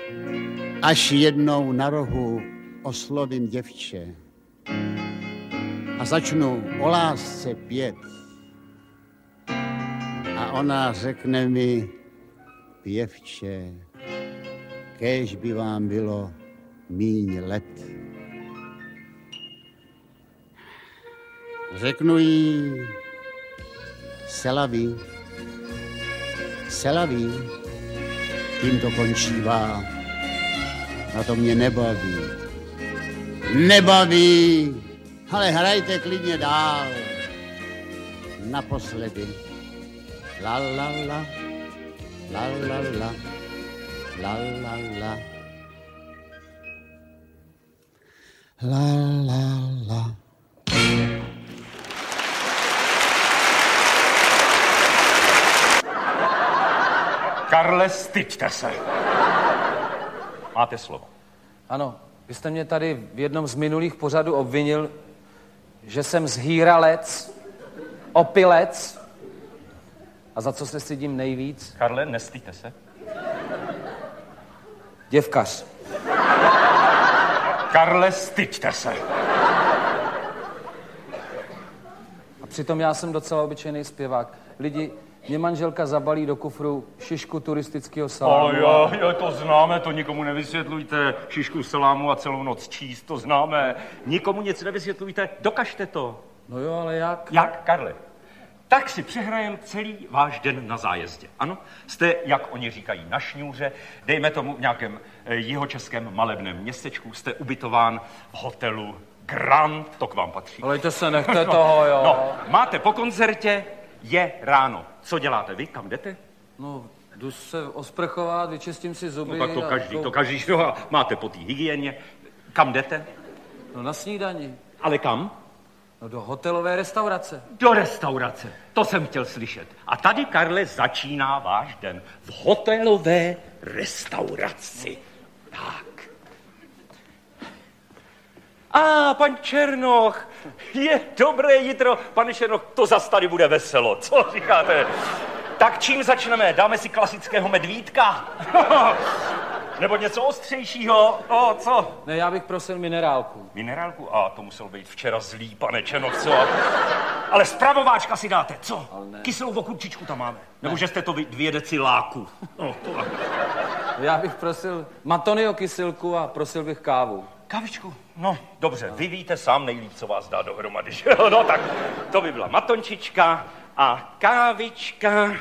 až jednou na rohu oslovím děvče a začnu o lásce pět. A ona řekne mi, pěvče, kéž by vám bylo míň let. Řeknu jí, selaví, tím to končívá. A to mě nebaví. Nebaví, ale hrajte klidně dál. Naposledy. La la la, la la la, la la la. La la la. Karle, styďte se. Máte slovo. Ano, vy jste mě tady v jednom z minulých pořadů obvinil, že jsem zhýralec, opilec. A za co se stydím nejvíc? Karle, nestyďte se. Děvkař. Karle, styďte se. A přitom já jsem docela obyčejný zpěvák. Lidi, mě manželka zabalí do kufru šišku turistického salámu. Jo, to známe, to nikomu nevysvětlujte. Šišku salámu a celou noc číst, to známe. Nikomu nic nevysvětlujte, dokažte to. No jo, ale jak? Jak, Karle? Tak si přehrajem celý váš den na zájezdě. Ano, jste, jak oni říkají, na šňůře, dejme tomu v nějakém jihočeském malebném městečku, jste ubytován v hotelu Grand, to k vám patří. Ale to se nechte toho, jo. No, máte po koncertě, je ráno. Co děláte vy? Kam jdete? No, jdu se osprchovat, vyčistím si zuby. No tak to každý, no, máte po té hygieně. Kam jdete? No na snídani. Ale kam? No do hotelové restaurace. Do restaurace, to jsem chtěl slyšet. A tady, Karle, začíná váš den v hotelové restauraci. Tak. Pan Černoch, je dobré jitro. Pane Černoch, to zas tady bude veselo, co říkáte? Tak čím začneme? Dáme si klasického medvídka? Nebo něco ostřejšího? Co? Ne, já bych prosil minerálku. Minerálku? To muselo být včera zlý, pane Černoch, co? Ale zpravováčka si dáte, co? Kyselou okurčičku tam máme. Nebo že jste to 2 deci láku. Já bych prosil Matonio kysilku a prosil bych kávu. Kávičku? No, dobře, vy víte sám nejlíp, co vás dá dohromady. No tak, to by byla matončička a kávička.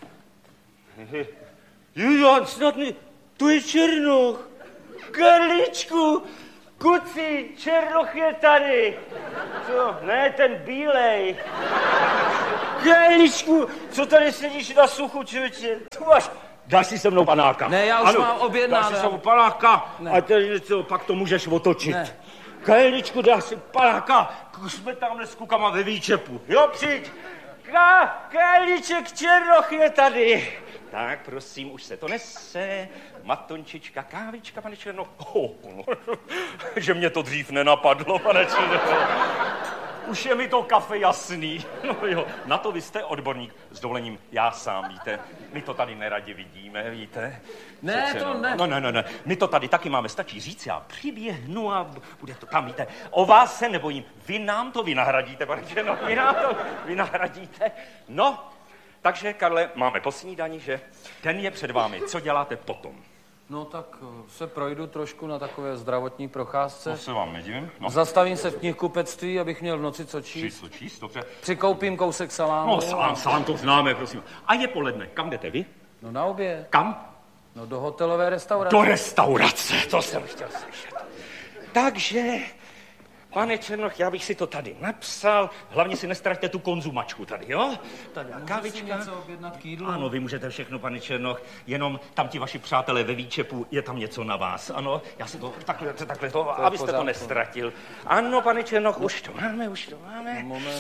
Jo, snad mi... Tu je Černoch. Karličku, kuci, Černoch je tady. Co? Ne, ten bílej. Karličku, co tady sedíš na suchu, člověče? Tu máš... Dáš si se mnou panáka. Ne, já už mám objednáno. Dáš si se mnou panáka a tady něco, pak to můžeš otočit. Ne. Karličku, dáš si panáka, jsme tamhle s kukama ve výčepu. Jo, přijď. Karliček, Černoch je tady. Tak, prosím, už se to nese. Matončička, kávička, pane Černoch. Že mě to dřív nenapadlo, pane Černoch. Už je mi to kafe jasný. No jo, na to vy jste odborník. S dovolením, já sám, víte. My to tady neradi vidíme, víte. Ne, přece, to ne. No. My to tady taky máme, stačí říct, já přiběhnu a bude to tam, víte. O vás se nebojím. Vy nám to vynahradíte, pane Černoch, vy nám to vynahradíte. No, takže, Karle, máme po snídani, že? Den je před vámi. Co děláte potom? No tak se projdu trošku na takové zdravotní procházce. To se vám nedivím. No. Zastavím se v knihkupectví, abych měl v noci co číst. Co číst, dobře. Přikoupím kousek salámu. No salám to známe, prosím. A je poledne, kam jdete vy? No na oběd. Kam? No do hotelové restaurace. Do restaurace, to jsem chtěl slyšet. Takže, pane Černoch, já bych si to tady napsal. Hlavně si nestraťte tu konzumačku tady, jo? Tady kávička. Můžu si něco objednat k jídlu? Ano, vy můžete všechno, pane Černoch, jenom tam ti vaši přátelé ve výčepu, je tam něco na vás. Ano, já si to takhle to abyste to nestratil. Ano, pane Černoch, už to máme. Moment.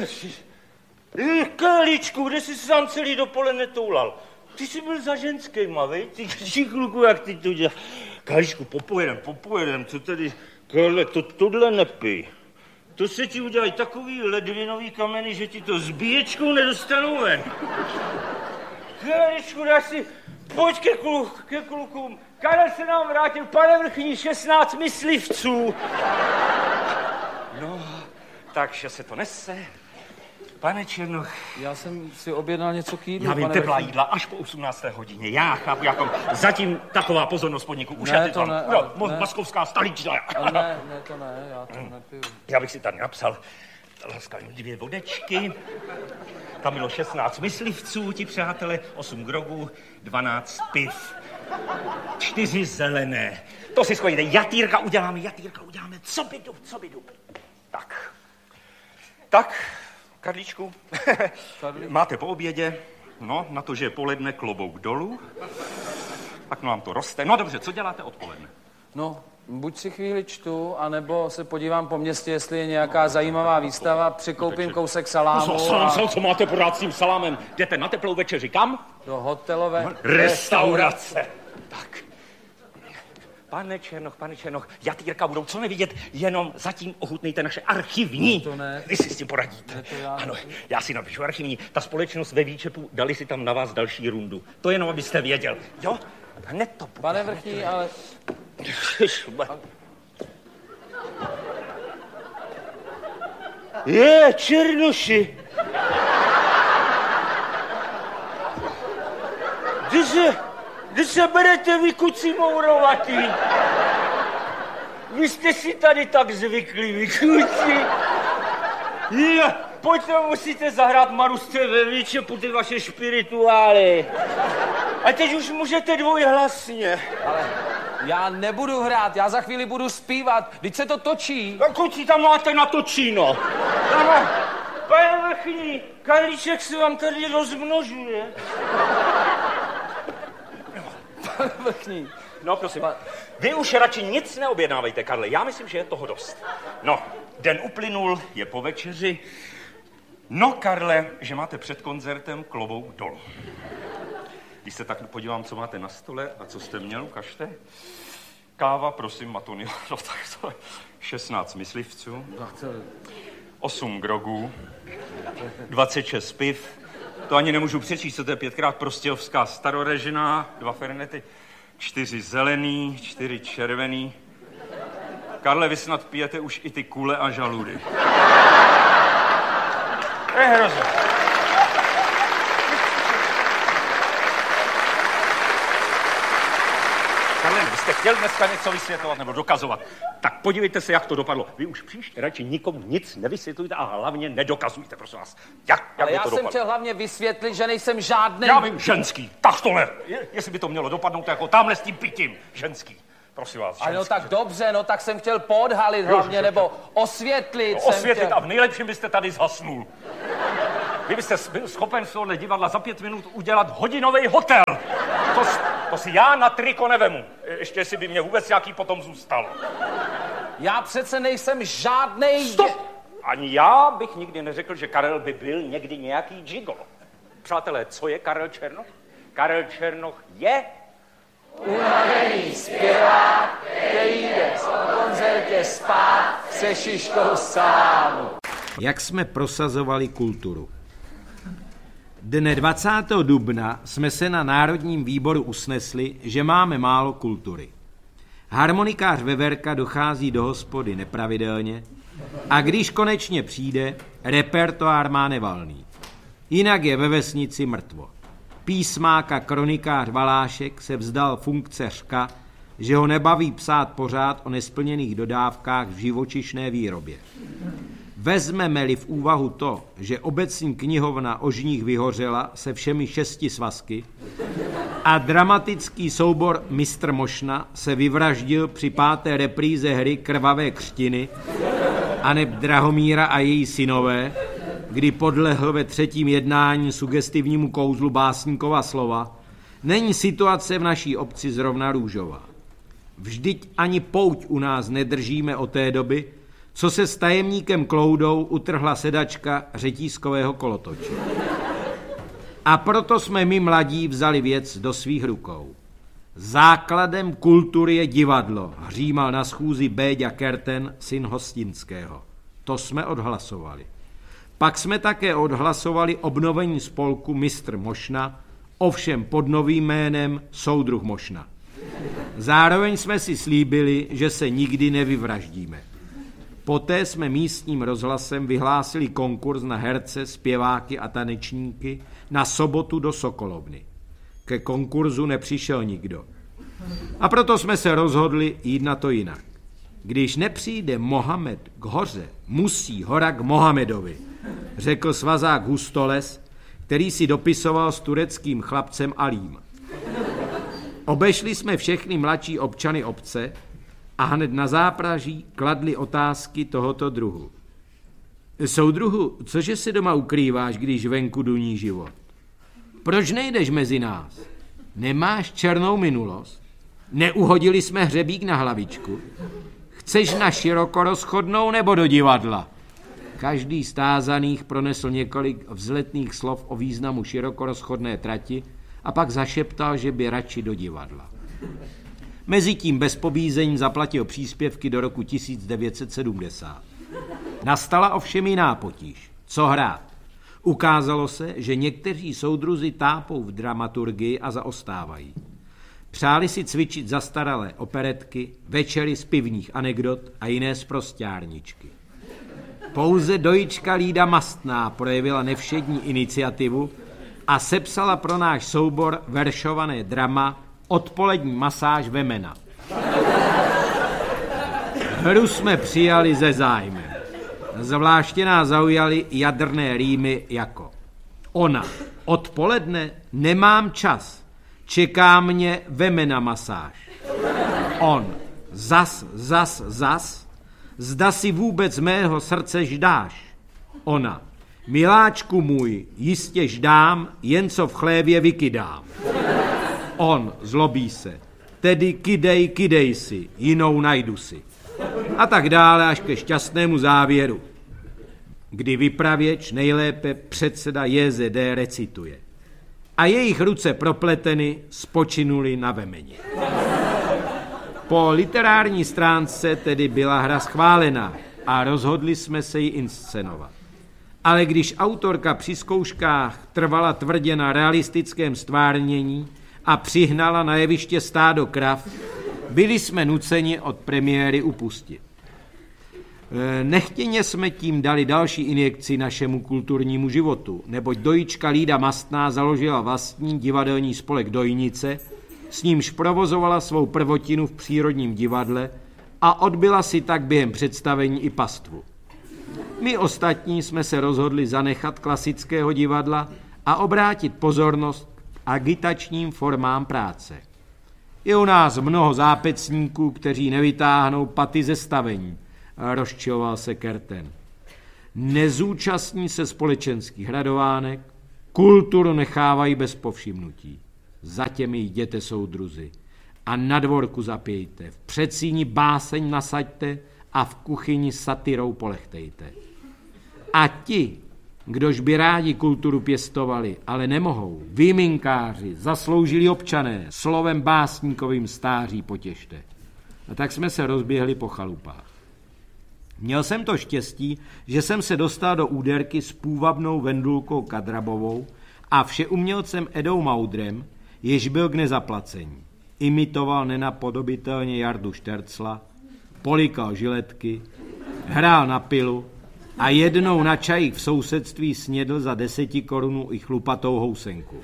Karličku, kde jsi sám celý dopoledne toulal? Ty jsi byl za ženskýma, vej? Ty kluku, jak ty to děláš. Karličku, popojedem, co tady... Karle, tohle nepij. To se ti udělají takový ledvinový kameny, že ti to s bíječkou nedostanou ven. Karličku, dáš si Pojď ke klukům. Karel se nám vrátil, pane vrchní, 16 myslivců. No, takže se to nese. Pane Černoch. Já jsem si objednal něco k jídlu, já vím, teplá jídla až po 18. hodině. Já chápu, jako zatím taková pozornost podniku. Už ne, to ne, Moskovská stolička. Ne, to ne, já to nepiju. Já bych si tady napsal laskavě 2 vodečky. Tam bylo 16 myslivců, ti přátelé, 8 grogů, 12 piv, 4 zelené. To si skojíte, jatýrka uděláme, co by jdu. Tak, Karlíčku, máte po obědě, no, na to, že je poledne, klobouk dolů, tak no vám to roste. No dobře, co děláte odpoledne? No, buď si chvíli čtu, anebo se podívám po městě, jestli je nějaká zajímavá výstava, přikoupím kousek salámu. Co máte pořád s tím salámem? Jdete na teplou večeři kam? Do hotelové restaurace. Tak. Pane Černoch, jatýrka budou co nevidět, jenom zatím ochutnejte naše archivní. To ne. Vy si s tím poradíte. Ano, já si napíšu archivní. Ta společnost ve Výčepu dali si tam na vás další rundu. To jenom, abyste věděl. Jo? Hned to bude. Pane vrchní, ale... Černoši! Když se berete vy, kuci mourovatý? Vy jste si tady tak zvyklí, vy kuci. Pojďte, musíte zahrát Marusce ve Výčepu, ty vaše špirituály. A teď už můžete dvojhlasně. Ale já nebudu hrát, já za chvíli budu zpívat. Vždyť se to točí. No kuci, tam máte natočíno. Pane vrchní, Karlíček se vám tady rozmnožuje. Pane vrchní. No prosím, vy už radši nic neobjednávejte, Karle. Já myslím, že je toho dost. No, den uplynul, je po večeři. No, Karle, že máte před koncertem klobouk dolů. Když se tak podívám, co máte na stole a co jste měl, ukažte. Káva, prosím, Matonil, no tak to 16 myslivců, 8 grogů, 26 piv. To ani nemůžu přečíst, co to je 5krát prostějovská starorežiná, 2 fernety, 4 zelený, 4 červený. Karle, vy snad pijete už i ty kule a žaludy. To je hrozné. Karle, vy jste chtěl dneska něco vysvětlovat nebo dokazovat. Tak podívejte se, jak to dopadlo. Vy už příště radši nikomu nic nevysvětlujte a hlavně nedokazujte, prosím vás. Jak ale já to jsem dopadlo? chtěl hlavně vysvětlit, že nejsem žádný... Já vím, ženský, tak to ne. Jestli by to mělo dopadnout jako tamhle s tím pitím. Ženský, prosím vás. Ale no tak dobře, no tak jsem chtěl podhalit hlavně, nebo osvětlit. No, osvětlit a v nejlepším byste tady zhasnul. Vy byste byl schopen z tohohle divadla za 5 minut udělat hodinový hotel. To si já na triko nevemu. Ještě jestli by mě vůbec nějaký potom zůstal. Já přece nejsem žádnej... Stop! Ani já bych nikdy neřekl, že Karel by byl někdy nějaký gigolo. Přátelé, co je Karel Černoch? Karel Černoch je... unavený zpěvák, který jde po koncertě spát se šiškou salámu. Jak jsme prosazovali kulturu? Dne 20. dubna jsme se na Národním výboru usnesli, že máme málo kultury. Harmonikář Veverka dochází do hospody nepravidelně a když konečně přijde, repertoár má nevalný. Jinak je ve vesnici mrtvo. Písmák a kronikář Valášek se vzdal funkce řka, že ho nebaví psát pořád o nesplněných dodávkách v živočišné výrobě. Vezmeme-li v úvahu to, že obecní knihovna Ožních vyhořela se všemi 6 svazky a dramatický soubor Mistr Mošna se vyvraždil při 5. repríze hry Krvavé křtiny aneb Drahomíra a její synové, kdy podlehl ve 3. jednání sugestivnímu kouzlu básníkova slova, není situace v naší obci zrovna růžová. Vždyť ani pouť u nás nedržíme od té doby, co se s tajemníkem Kloudou utrhla sedačka řetízkového kolotoče. A proto jsme my mladí vzali věc do svých rukou. Základem kultury je divadlo, hřímal na schůzi Béďa Kerten, syn Hostinského. To jsme odhlasovali. Pak jsme také odhlasovali obnovení spolku Mistr Mošna, ovšem pod novým jménem Soudruh Mošna. Zároveň jsme si slíbili, že se nikdy nevyvraždíme. Poté jsme místním rozhlasem vyhlásili konkurs na herce, zpěváky a tanečníky na sobotu do Sokolovny. Ke konkurzu nepřišel nikdo. A proto jsme se rozhodli jít na to jinak. Když nepřijde Mohamed k hoře, musí hora k Mohamedovi, řekl svazák Hustoles, který si dopisoval s tureckým chlapcem Alím. Obešli jsme všechny mladší občany obce a hned na zápraží kladli otázky tohoto druhu. Soudruhu, cože se doma ukrýváš, když venku duní život? Proč nejdeš mezi nás? Nemáš černou minulost? Neuhodili jsme hřebík na hlavičku? Chceš na širokorozchodnou nebo do divadla? Každý z tázaných pronesl několik vzletných slov o významu širokorozchodné trati a pak zašeptal, že by radši do divadla. Mezitím bez pobízení zaplatil příspěvky do roku 1970. Nastala ovšem jiná potíž. Co hrát? Ukázalo se, že někteří soudruzi tápou v dramaturgii a zaostávají. Přáli si cvičit zastaralé operetky, večery z pivních anekdot a jiné sprosťárničky. Pouze dojička Lída Mastná projevila nevšední iniciativu a sepsala pro náš soubor veršované drama Odpolední masáž Vemena. Hru jsme přijali se zájmem. Zvláště nás zaujaly jadrné rýmy jako: ona, odpoledne nemám čas, čeká mě Vemena masáž. On, zas, zda si vůbec mého srdce ždáš. Ona, miláčku můj, jistě ždám, jen co v chlévě vykydám. On, zlobí se, tedy kydej si, jinou najdu si. A tak dále až ke šťastnému závěru, kdy vypravěč, nejlépe předseda JZD, recituje: a jejich ruce propleteny spočinuli na Vemeně. Po literární stránce tedy byla hra schválena a rozhodli jsme se ji inscenovat. Ale když autorka při zkouškách trvala tvrdě na realistickém stvárnění a přihnala na jeviště stádo krav, byli jsme nuceni od premiéry upustit. Nechtěně jsme tím dali další injekci našemu kulturnímu životu, neboť dojička Lída Mastná založila vlastní divadelní spolek Dojnice, s nímž provozovala svou prvotinu v Přírodním divadle a odbyla si tak během představení i pastvu. My ostatní jsme se rozhodli zanechat klasického divadla a obrátit pozornost k agitačním formám práce. Je u nás mnoho zápecníků, kteří nevytáhnou paty ze stavení, rozčiloval se Kerten. Nezúčastní se společenských hradovánek, kulturu nechávají bez povšimnutí. Za těmi jděte, soudruzi, a na dvorku zapějte, v předsíni báseň nasaďte a v kuchyni satyrou polechtejte. A ti, kdož by rádi kulturu pěstovali, ale nemohou, výminkáři, zasloužilí občané, slovem básníkovým stáří potěšte. A tak jsme se rozběhli po chalupách. Měl jsem to štěstí, že jsem se dostal do úderky s půvabnou Vendulkou Kadrabovou a všeumělcem Edou Maudrem, jež byl k nezaplacení. Imitoval nenapodobitelně Jardu Štercla, polikal žiletky, hrál na pilu a jednou na čajích v sousedství snědl za 10 korun i chlupatou housenku.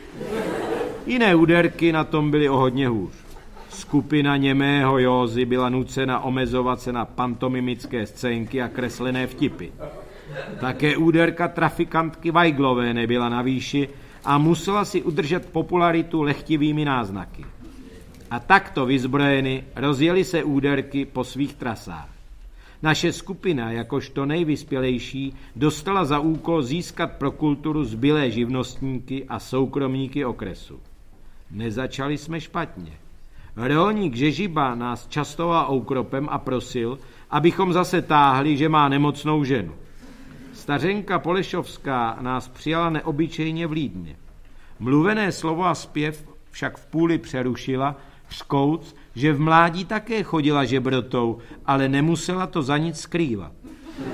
Jiné úderky na tom byly o hodně hůř. Skupina němého Józy byla nucena omezovat se na pantomimické scénky a kreslené vtipy. Také úderka trafikantky Weiglové nebyla na výši a musela si udržet popularitu lehtivými náznaky. A takto vyzbrojeny rozjeli se úderky po svých trasách. Naše skupina, jakožto nejvyspělejší, dostala za úkol získat pro kulturu zbylé živnostníky a soukromníky okresu. Nezačali jsme špatně. Rolník Žežiba nás častoval oukropem a prosil, abychom zase táhli, že má nemocnou ženu. Stařenka Polešovská nás přijala neobyčejně vlídně. Mluvené slovo a zpěv však v půli přerušila, řkouc, že v mládí také chodila žebrotou, ale nemusela to za nic skrývat.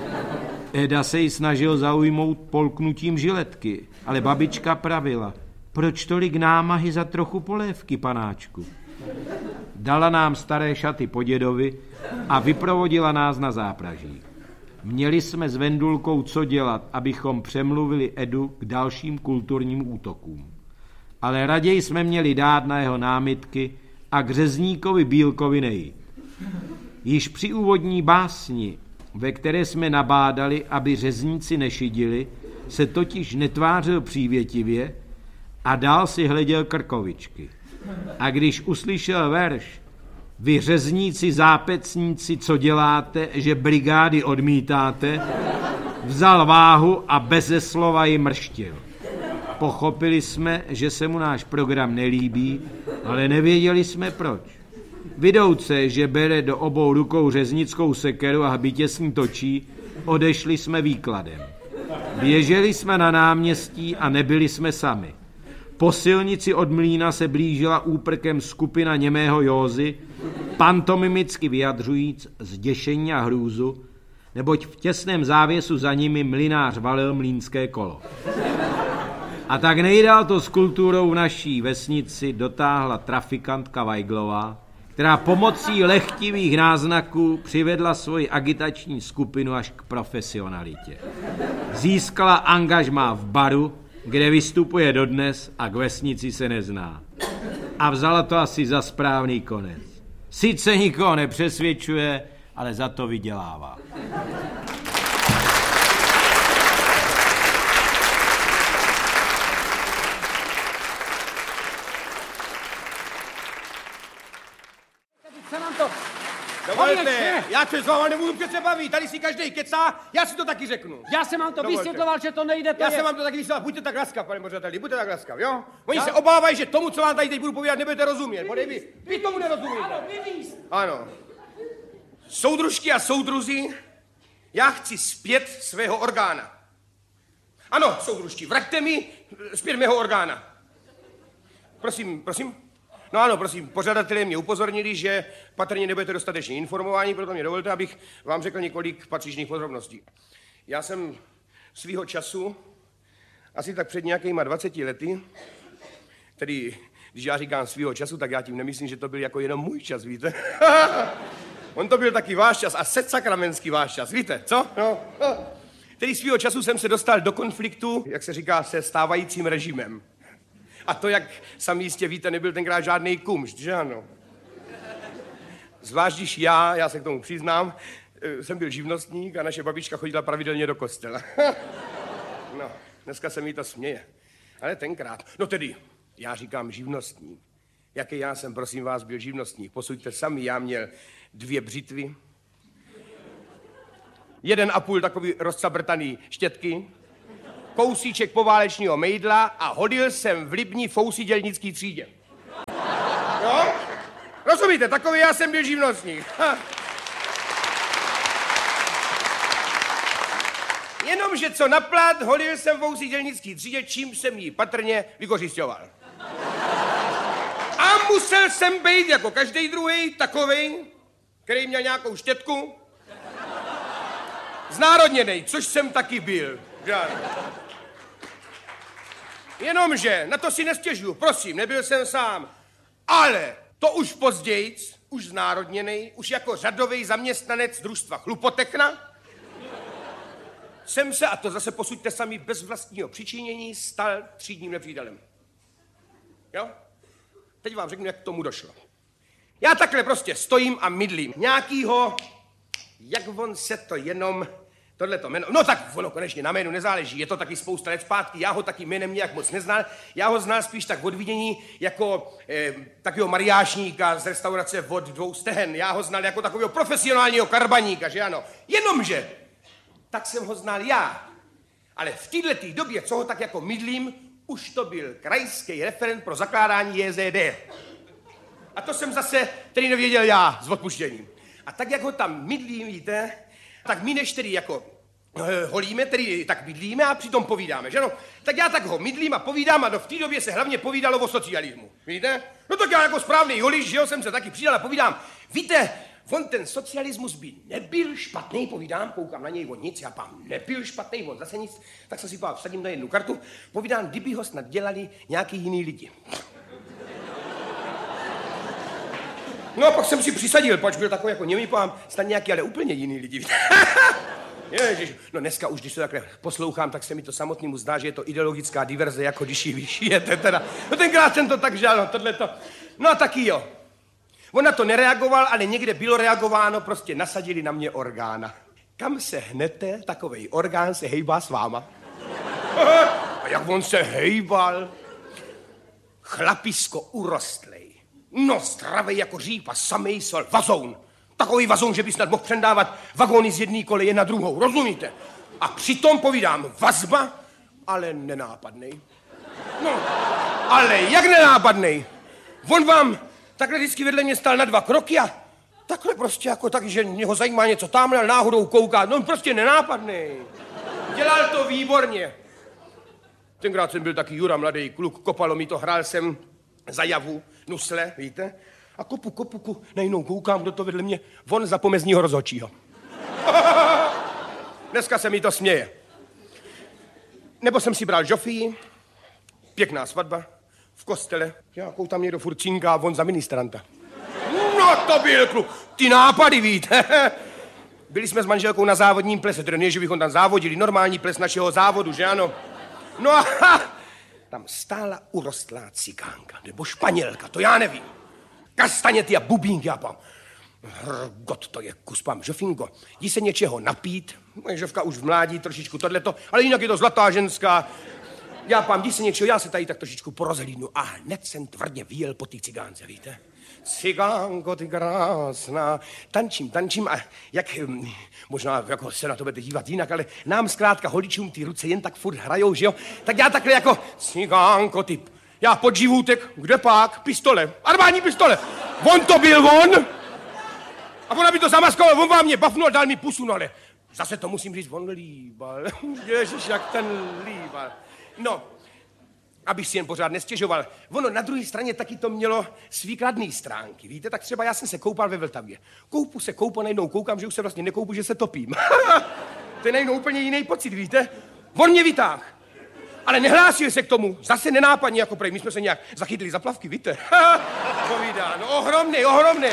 Eda se jí snažil zaujmout polknutím žiletky, ale babička pravila: proč tolik námahy za trochu polévky, panáčku? Dala nám staré šaty po dědovi a vyprovodila nás na zápraží. Měli jsme s Vendulkou co dělat, abychom přemluvili Edu k dalším kulturním útokům. Ale raději jsme měli dát na jeho námitky a k řezníkovi Bílkovi nejít. Již při úvodní básni, ve které jsme nabádali, aby řezníci nešidili, se totiž netvářil přívětivě a dál si hleděl krkovičky. A když uslyšel verš vy řezníci, zápecníci, co děláte, že brigády odmítáte, vzal váhu a beze slova ji mrštil. Pochopili jsme, že se mu náš program nelíbí, ale nevěděli jsme proč. Vidouce, že bere do obou rukou řeznickou sekeru a hbitě s ní točí, odešli jsme výkladem. Běželi jsme na náměstí a nebyli jsme sami. Po silnici od mlýna se blížila úprkem skupina němého Józy, pantomimicky vyjadřujíc zděšení a hrůzu, neboť v těsném závěsu za nimi mlynář valil mlýnské kolo. A tak nejdál to s kulturou v naší vesnici dotáhla trafikantka Weiglová, která pomocí lehtivých náznaků přivedla svoji agitační skupinu až k profesionalitě. Získala angažmá v baru, kde vystupuje dodnes a k vesnici se nezná. A vzala to asi za správný konec. Sice nikoho nepřesvědčuje, ale za to vydělává. Dovolte, já se s váma nebudu přece bavit, tady si každej kecá, já si to taky řeknu. Já jsem vám to vysvětloval, že to nejde, Já jsem vám to taky vysvětloval, buďte tak laskav, pane pořadateli, buďte tak laskav, jo? Oni se obávají, že tomu, co vám tady teď budu povídat, nebudete rozumět, podej vy tomu nerozumíte. Ano, vyvíz. Ano. Soudružky a soudruzi, já chci zpět svého orgána. Ano, soudružky, vraťte mi zpět mého orgána. Prosím. No ano, prosím, pořadatelé mě upozornili, že patrně nebudete dostatečně informováni, proto mě dovolte, abych vám řekl několik patřičných podrobností. Já jsem svýho času, asi tak před nějakýma 20 lety, tedy když já říkám svýho času, tak já tím nemyslím, že to byl jako jenom můj čas, víte? On to byl taky váš čas a setsakramenský váš čas, víte, co? No. Tedy svýho času jsem se dostal do konfliktu, jak se říká, se stávajícím režimem. A to, jak sami jistě víte, nebyl tenkrát žádný kumšt, že ano? Zvlášť, když já se k tomu přiznám, jsem byl živnostník a naše babička chodila pravidelně do kostela. No, dneska se mi to směje. Ale tenkrát, no tedy, já říkám živnostník. Jaký já jsem, prosím vás, byl živnostník? Posuďte sami, já měl 2 břitvy, 1,5 takový rozcabrtaný štětky, kousíček poválečního mejdla a hodil jsem v Libni fousy dělnický třídě. Jo? Rozumíte, takový já jsem byl živnostník. Jenomže co naplat, hodil jsem fousy dělnický třídě, čím jsem ji patrně vykořisťoval. A musel jsem být jako každý druhý takovej, který měl nějakou štětku, znárodněnej, což jsem taky byl. Jenomže, na to si nestěžuju, prosím, nebyl jsem sám. Ale to už pozdějc, už znárodněnej, už jako řadový zaměstnanec družstva Chlupotechna, jsem se, a to zase posuďte sami bez vlastního přičinění, stal třídním nepřítelem. Jo? Teď vám řeknu, jak k tomu došlo. Já takhle prostě stojím a mydlím nějakýho, jak on se to jenom... Tohleto jméno, no tak ono konečně na jménu nezáleží, je to taky spousta let zpátky, já ho taky jménem nějak moc neznal, já ho znal spíš tak od vidění jako takového mariášníka z restaurace Od 2 stehen, já ho znal jako takového profesionálního karbaníka, že ano, jenomže, tak jsem ho znal já, ale v této době, co ho tak jako mydlím, už to byl krajský referent pro zakládání JZD. A to jsem zase tedy nevěděl já s odpuštěním. A tak, jak ho tam mydlím, víte, tak my než tedy jako holíme, tedy tak bydlíme a přitom povídáme, že no? Tak já tak ho mydlím a povídám a v té době se hlavně povídalo o socialismu, víte? No tak já jako správný holič, že jo, jsem se taky přidal a povídám, víte, On ten socialismus by nebyl špatný, povídám, koukám na něj, on nic, já pám, nebyl špatný, on zase nic, tak jsem si pám, vsadím na jednu kartu, povídám, kdyby ho snad dělali nějaký jiný lidi. No a pak jsem si přisadil, pač byl takový jako němý pám, snad nějaký, ale úplně jiný lidi. Ježiš, no dneska už, když to takhle poslouchám, tak se mi to samotnému zdá, že je to ideologická diverze, jako když ji vyšijete teda. No tenkrát jsem to tak žal, no tohleto. No a taky jo. On na to nereagoval, ale někde bylo reagováno, prostě nasadili na mě orgána. Kam se hnete, takovej orgán se hejbá s váma. A jak on se hejbal? Chlapisko urostlej. No zdravej jako řípa, samej sol, vazoun. Takový vazoun, že by snad mohl přendávat vagóny z jedné koleje na druhou, rozumíte? A přitom povídám vazba, ale nenápadnej. No, ale jak nenápadnej? On vám takhle vždycky vedle mě stál na 2 kroky a takhle prostě jako tak, že mě ho zajímá něco tamhle, náhodou kouká. No prostě nenápadnej. Dělal to výborně. Tenkrát jsem byl taky Jura, mladý kluk, kopalo mi to, hrál jsem za javu, nusle, víte? A kopu, najednou koukám, kdo to vedle mě, von za pomezního rozhodčího. Dneska se mi to směje. Nebo jsem si bral žofii, pěkná svatba, v kostele, jakou tam někdo furt cinká, von za ministranta. No to byl kluk, ty nápady, víte. Byli jsme s manželkou na závodním plese, tedy ne, že bychom tam závodili, normální ples našeho závodu, že ano? No a tam stála urostlá cikánka, nebo Španělka, to já nevím. Kastaněty a bubínky, já pám. Hrgot, to je kus, pám, Žofinko, jdi se něčeho napít, moje Žovka už v mládí trošičku tohleto, ale jinak je to zlatá ženská. Já pám, jdi se něčeho, já se tady tak trošičku porozhlídnu a hned jsem tvrdě vyjel po té cigánce, víte? Cigánko, ty krásná, tančím a jak, možná jako se na to budete dívat jinak, ale nám zkrátka holičům ty ruce jen tak furt hrajou, že jo? Tak já takhle jako, cigánko, ty... Já pod živůtek, kde pak? Pistole, armádní pistole. On to byl on. A ona by to zamaskoval, on vám mě bafnul, dal mi pusu, no ale zase to musím říct, on líbal. Ježiš, jak ten líbal. No, abych si jen pořád nestěžoval. Ono na druhé straně taky to mělo svý kladný stránky, víte? Tak třeba já jsem se koupal ve Vltavě. Koupu se, najednou koukám, že už se vlastně nekoupu, že se topím. To je najednou úplně jiný pocit, víte? On mě vytáhl. Ale nehlásil se k tomu, zase nenápadně jako prej. My jsme se nějak zachytili za plavky, víte? Povídá, no ohromný.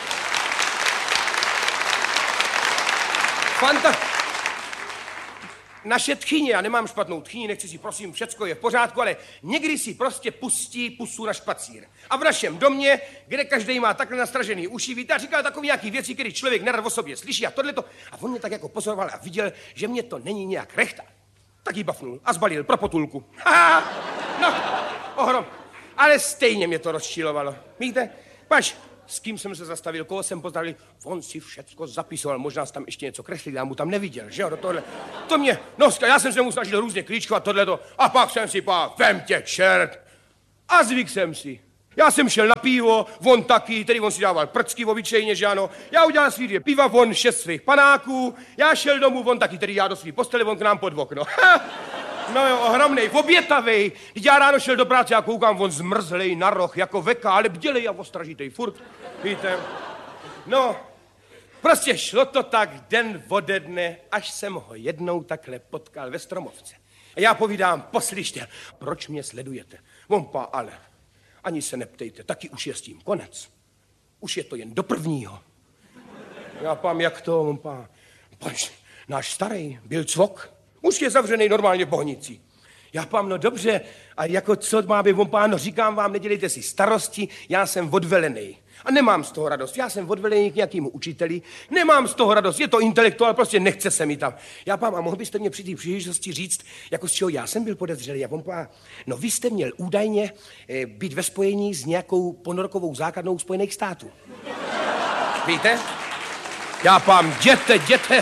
Naše tchyně, já nemám špatnou tchyni, nechci si, prosím, všecko je v pořádku, ale někdy si prostě pustí pusu na špacír. A v našem domě, kde každý má takhle nastražený uši, víte, a říkal takový nějaký věci, který člověk nerad o sobě slyší a tohleto. A on mě tak jako pozoroval a viděl, že mě to není nějak rechta. Tak jí bafnul a zbalil pro potulku. No, ohrom. Ale stejně mě to rozčilovalo. Víte, pač, s kým jsem se zastavil, koho jsem pozdravil, on si všecko zapisoval, možná tam ještě něco kreslil, já mu tam neviděl, že jo, do tohle. To mě, no, já jsem se mu snažil různě klíčkovat tohleto, a pak jsem si vem tě čert. A zvyk jsem si. Já jsem šel na pivo, on taky, tedy on si dával prcky obyčejně, že ano. Já udělal svý 2 piva, on 6 svých panáků, já šel domů, on taky, tedy já do svý postele, on k nám pod okno. No jo, ohromnej, obětavej. Když já ráno šel do práce a koukám, on zmrzlej na roh, jako veka, ale bdělej a ostražitej, furt, víte. No, prostě šlo to tak den ode dne, až jsem ho jednou takhle potkal ve Stromovce. A já povídám, poslyšte, proč mě sledujete? Vompa, ale... Ani se neptejte, taky už je s tím konec. Už je to jen do 1. Já pám, jak to, on pá. Pač, náš starý byl cvok, už je zavřený normálně v Bohnici. Já pám, no dobře, a jako co má být, on pá, no říkám vám, nedělejte si starosti, já jsem odvelený. A nemám z toho radost, já jsem odvelený k nějakému učiteli, nemám z toho radost, je to intelektuál, prostě nechce se mi tam. Já pám, a mohl byste mě při té příležitosti říct, jako z čeho já jsem byl podezřelý, a on pá, no vy jste měl údajně být ve spojení s nějakou ponorkovou základnou Spojených států. Víte? Já pám, jděte.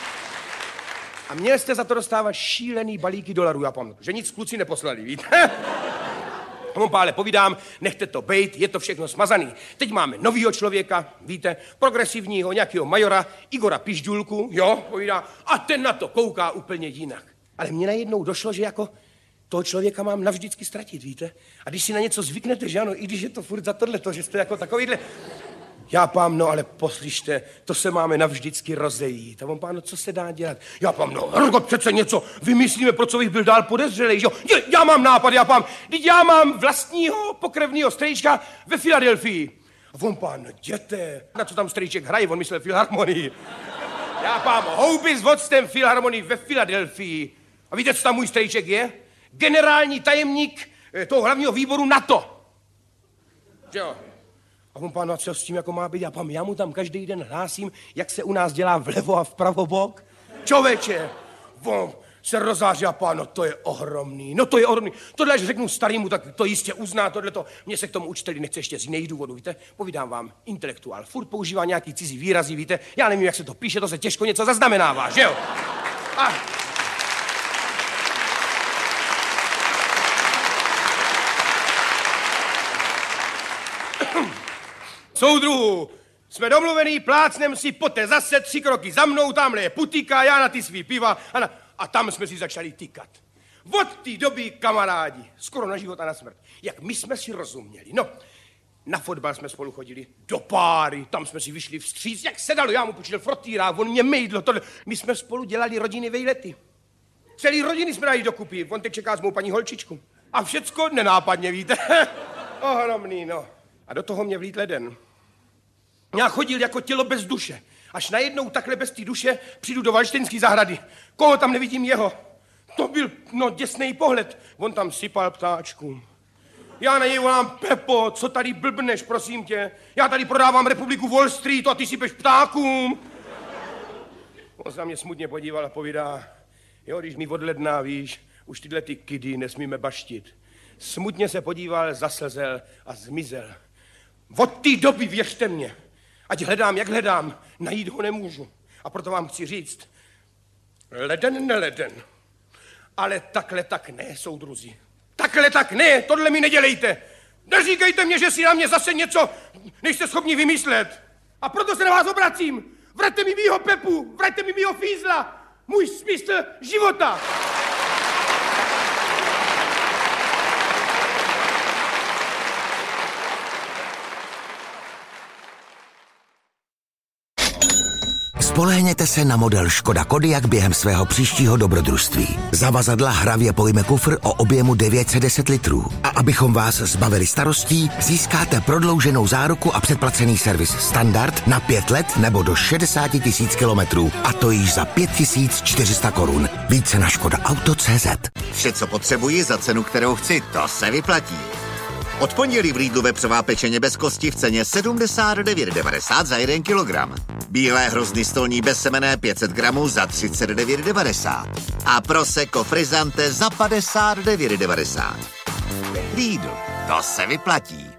A měl jste za to dostávat šílený balíky dolarů, já pám, že nic kluci neposlali, víte? Ale povídám, nechte to bejt, je to všechno smazaný. Teď máme novýho člověka, víte, progresivního, nějakého majora, Igora Pižďulku, jo, povídá, a ten na to kouká úplně jinak. Ale mně najednou došlo, že jako toho člověka mám navždycky ztratit, víte? A když si na něco zvyknete, že ano, i když je to furt za tohleto, že jste jako takovýhle... Já pám, no ale poslyšte, to se máme navždycky rozejít. A on pán, no co se dá dělat? Já pám, no Hrgo, přece něco vymyslíme, pro co bych byl dál podezřelej, že jo? Já mám nápad, já pám, teď já mám vlastního pokrevního strejčka ve Filadelfii. A on pán, no jděte, na co tam strejček hraje, on myslel filharmonii. Já pám, houby s voctem filharmonii ve Filadelfii. A víte, co tam můj strejček je? Generální tajemník toho hlavního výboru NATO. Jo. A on pán, no co s tím jako má být? A pán, já mu tam každý den hlásím, jak se u nás dělá vlevo a vpravo bok. Čověče, on se rozáří a pán, no to je ohromný, Tohle, až řeknu starýmu, tak to jistě uzná, tohleto. Mě se k tomu učiteli nechce ještě z jiných důvodů, víte? Povídám vám, intelektuál, furt používá nějaký cizí výrazy, víte? Já nevím, jak se to píše, to se těžko něco zaznamenává, že jo? A... Soudruhu, jsme domluvený, plácnem si, poté zase 3 kroky za mnou, tamhle je putika, já na ty svý piva a tam jsme si začali tykat. Od té doby kamarádi, skoro na život a na smrt. Jak my jsme si rozuměli, no. Na fotbal jsme spolu chodili, do páry, tam jsme si vyšli vstříc, jak se dalo, já mu půjčil frotýrák, on mě mejdlo, tohle. My jsme spolu dělali rodiny vejlety. Celý rodiny jsme dali dokupy, on teď čeká s mou paní holčičku. A všecko nenápadně, víte. Ohromný, no. A do toho mě vlít leden. Já chodil jako tělo bez duše. Až najednou takhle bez té duše přijdu do Valštejnské zahrady. Koho tam nevidím jeho? To byl, děsnej pohled. On tam sypal ptáčkům. Já na něj volám, Pepo, co tady blbneš, prosím tě? Já tady prodávám Republiku Wall Street a ty sypeš ptákům. On se na mě smutně podíval a povídá, jo, když mi od ledna, víš, už tyhle ty kidy nesmíme baštit. Smutně se podíval, zaslzel a zmizel. Od té doby, věřte mě, ať hledám, jak hledám, najít ho nemůžu. A proto vám chci říct, leden neleden, ale takhle tak ne, soudruzi. Takhle tak ne, tohle mi nedělejte. Neříkejte mě, že si na mě zase něco nejste schopni vymyslet. A proto se na vás obracím. Vraťte mi mýho Pepu, vraťte mi mýho fízla, můj smysl života. Spolehněte se na model Škoda Kodiaq během svého příštího dobrodružství. Zavazadla hravě pojme kufr o objemu 910 litrů. A abychom vás zbavili starostí, získáte prodlouženou záruku a předplacený servis standard na 5 let nebo do 60 000 kilometrů. A to již za 5 400 korun. Více na škodaauto.cz. Vše, co potřebuji za cenu, kterou chci, to se vyplatí. Od pondělí v Lidlu vepřová pečeně bez kosti v ceně 79,90 za 1 kilogram. Bílé hrozny stolní bezsemenné 500 gramů za 39,90. A prosecco frizzante za 59,90. Lidl, to se vyplatí.